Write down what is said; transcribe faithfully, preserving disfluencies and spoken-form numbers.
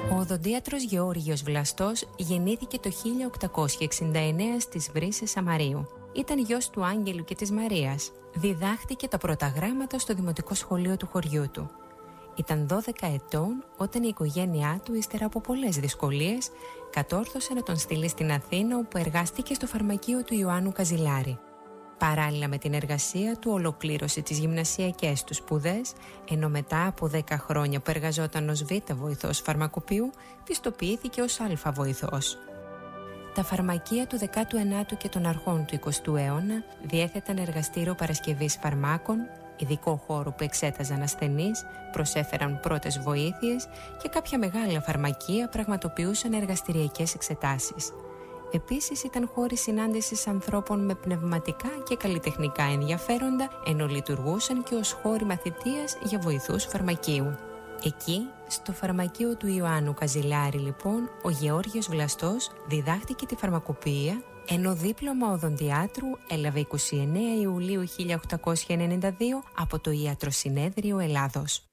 Ο οδοντίατρος Γεώργιος Βλαστός γεννήθηκε το χίλια οκτακόσια εξήντα εννέα στις Βρύσσες Σαμαρείου. Ήταν γιος του Άγγελου και της Μαρίας. Διδάχτηκε τα πρώτα γράμματα στο δημοτικό σχολείο του χωριού του. Ήταν δώδεκα ετών όταν η οικογένειά του, ύστερα από πολλές δυσκολίες, κατόρθωσε να τον στείλει στην Αθήνα, όπου εργάστηκε στο φαρμακείο του Ιωάννου Καζηλάρη. Παράλληλα με την εργασία του, ολοκλήρωσε τις γυμνασιακές του σπουδές, ενώ μετά από δέκα χρόνια που εργαζόταν ως β' βοηθός φαρμακοποιού, πιστοποιήθηκε ως α' βοηθός. Τα φαρμακεία του δέκατου ενάτου και των αρχών του εικοστού αιώνα διέθεταν εργαστήριο παρασκευής φαρμάκων, ειδικό χώρο που εξέταζαν ασθενείς, προσέφεραν πρώτες βοήθειες και κάποια μεγάλα φαρμακεία πραγματοποιούσαν εργαστηριακές εξετάσεις. Επίσης ήταν χώροι συνάντησης ανθρώπων με πνευματικά και καλλιτεχνικά ενδιαφέροντα, ενώ λειτουργούσαν και ως χώροι μαθητείας για βοηθούς φαρμακείου. Εκεί, στο φαρμακείο του Ιωάννου Καζηλάρη, λοιπόν, ο Γεώργιος Βλαστός διδάχτηκε τη φαρμακοποιία, ενώ δίπλωμα οδοντιάτρου έλαβε εικοστή ενάτη Ιουλίου χίλια οκτακόσια ενενήντα δύο από το Ιατροσυνέδριο Ελλάδος.